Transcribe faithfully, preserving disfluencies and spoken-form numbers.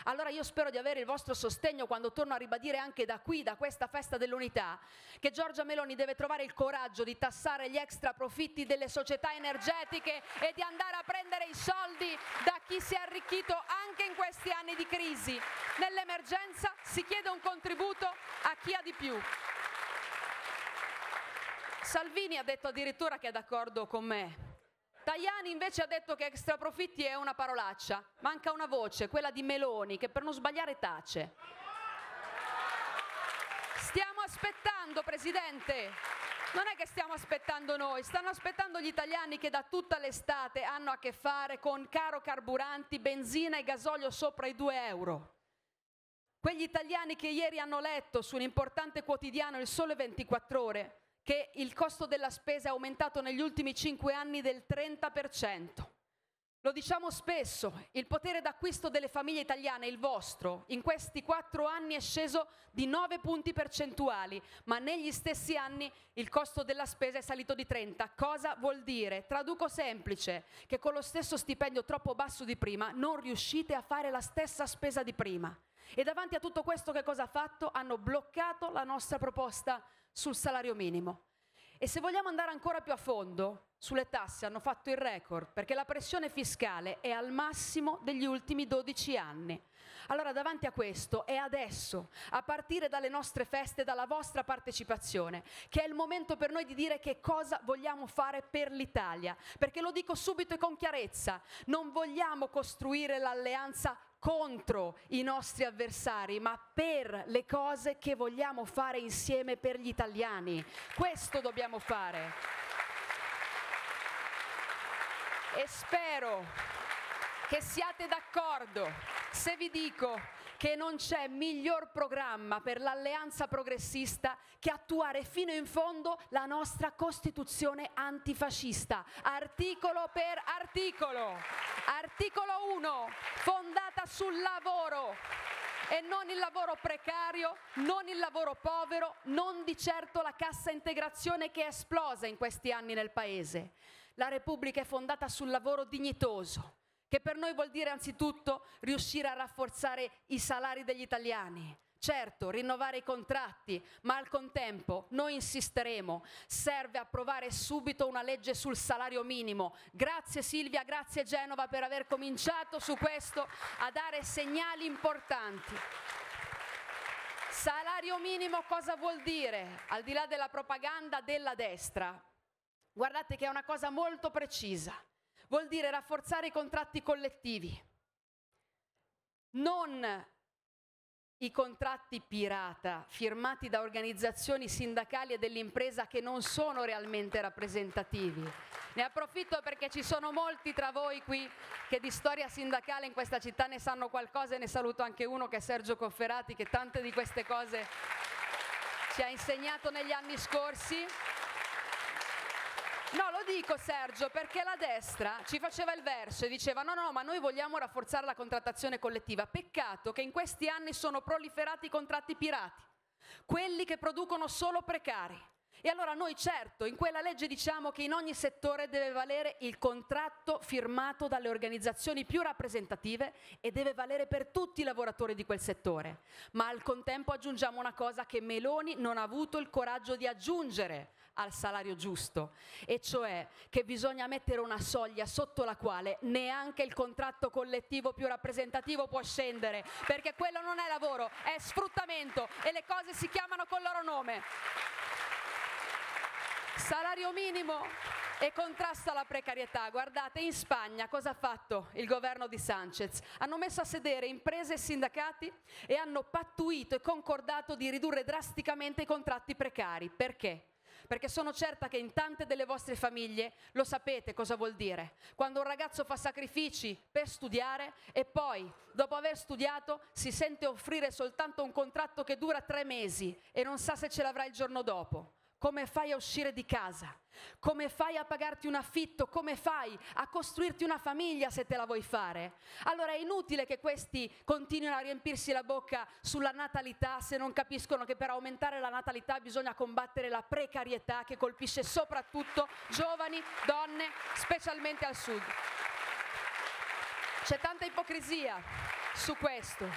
Allora io spero di avere il vostro sostegno quando torno a ribadire anche da qui, da questa festa dell'unità, che Giorgia Meloni deve trovare il coraggio di tassare gli extra profitti delle società energetiche e di andare a prendere i soldi da chi si è arricchito anche in questi anni di crisi. Nell'emergenza si chiede un contributo a chi ha di più. Salvini ha detto addirittura che è d'accordo con me. Tajani invece ha detto che extra profitti è una parolaccia. Manca una voce, quella di Meloni, che per non sbagliare tace. Stiamo aspettando, Presidente. Non è che stiamo aspettando noi, stanno aspettando gli italiani che da tutta l'estate hanno a che fare con caro carburanti, benzina e gasolio sopra i due euro. Quegli italiani che ieri hanno letto su un importante quotidiano, Il Sole ventiquattro Ore, che il costo della spesa è aumentato negli ultimi cinque anni del trenta per cento. Lo diciamo spesso, il potere d'acquisto delle famiglie italiane, il vostro, in questi quattro anni è sceso di nove punti percentuali, ma negli stessi anni il costo della spesa è salito di trenta. Cosa vuol dire? Traduco semplice, che con lo stesso stipendio troppo basso di prima non riuscite a fare la stessa spesa di prima. E davanti a tutto questo che cosa ha fatto? Hanno bloccato la nostra proposta sul salario minimo. E se vogliamo andare ancora più a fondo, sulle tasse hanno fatto il record, perché la pressione fiscale è al massimo degli ultimi dodici anni. Allora davanti a questo è adesso, a partire dalle nostre feste, dalla vostra partecipazione, che è il momento per noi di dire che cosa vogliamo fare per l'Italia. Perché lo dico subito e con chiarezza, non vogliamo costruire l'alleanza contro i nostri avversari, ma per le cose che vogliamo fare insieme per gli italiani. Questo dobbiamo fare. E spero che siate d'accordo se vi dico che non c'è miglior programma per l'alleanza progressista che attuare fino in fondo la nostra Costituzione antifascista, articolo per articolo. Articolo uno, fondata sul lavoro e non il lavoro precario, non il lavoro povero, non di certo la cassa integrazione che è esplosa in questi anni nel Paese. La Repubblica è fondata sul lavoro dignitoso, che per noi vuol dire anzitutto riuscire a rafforzare i salari degli italiani. Certo, rinnovare i contratti, ma al contempo noi insisteremo, serve approvare subito una legge sul salario minimo. Grazie Silvia, grazie Genova per aver cominciato su questo a dare segnali importanti. Salario minimo cosa vuol dire? Al di là della propaganda della destra, guardate che è una cosa molto precisa. Vuol dire rafforzare i contratti collettivi, non i contratti pirata firmati da organizzazioni sindacali e dell'impresa che non sono realmente rappresentativi. Ne approfitto perché ci sono molti tra voi qui che di storia sindacale in questa città ne sanno qualcosa e ne saluto anche uno che è Sergio Cofferati, che tante di queste cose ci ha insegnato negli anni scorsi. No, lo dico Sergio, perché la destra ci faceva il verso e diceva no, no, ma noi vogliamo rafforzare la contrattazione collettiva. Peccato che in questi anni sono proliferati i contratti pirati, quelli che producono solo precari. E allora noi certo in quella legge diciamo che in ogni settore deve valere il contratto firmato dalle organizzazioni più rappresentative e deve valere per tutti i lavoratori di quel settore. Ma al contempo aggiungiamo una cosa che Meloni non ha avuto il coraggio di aggiungere al salario giusto, e cioè che bisogna mettere una soglia sotto la quale neanche il contratto collettivo più rappresentativo può scendere, perché quello non è lavoro, è sfruttamento e le cose si chiamano col loro nome. Salario minimo e contrasto alla precarietà. Guardate, in Spagna cosa ha fatto il governo di Sánchez? Hanno messo a sedere imprese e sindacati e hanno pattuito e concordato di ridurre drasticamente i contratti precari. Perché? Perché sono certa che in tante delle vostre famiglie lo sapete cosa vuol dire. Quando un ragazzo fa sacrifici per studiare e poi, dopo aver studiato, si sente offrire soltanto un contratto che dura tre mesi e non sa se ce l'avrà il giorno dopo. Come fai a uscire di casa? Come fai a pagarti un affitto? Come fai a costruirti una famiglia se te la vuoi fare? Allora è inutile che questi continuino a riempirsi la bocca sulla natalità se non capiscono che per aumentare la natalità bisogna combattere la precarietà che colpisce soprattutto giovani, donne, specialmente al sud. C'è tanta ipocrisia su questo.